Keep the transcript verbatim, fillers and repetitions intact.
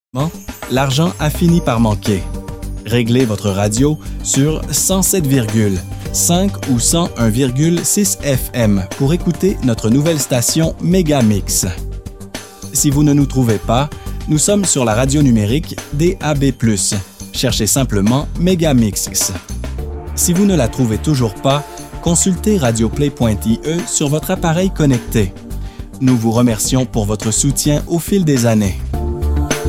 L'argent a fini par manquer. Réglez votre radio sur cent sept virgule cinq ou cent un virgule six F M pour écouter notre nouvelle station Megamix. Si vous ne nous trouvez pas, nous sommes sur la radio numérique D A B plus. Cherchez simplement Megamix. Si vous ne la trouvez toujours pas, consultez radioplay point I E sur votre appareil connecté. Nous vous remercions pour votre soutien au fil des années.